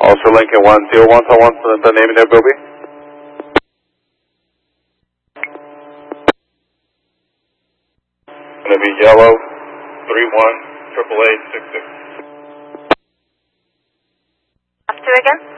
Also Lincoln 101, so what's the name in there, Bilby? Gonna be yellow 31 888 66. Up to again?